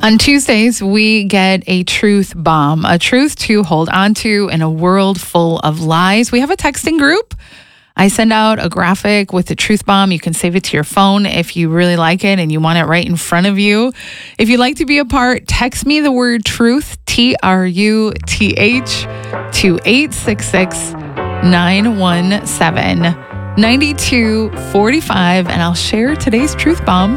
On Tuesdays, we get a truth bomb, a truth to hold onto in a world full of lies. We have a texting group. I send out a graphic with the truth bomb. You can save it to your phone if you really like it and you want it right in front of you. If you'd like to be a part, text me the word truth, TRUTH, to 866-917-9245, and I'll share today's truth bomb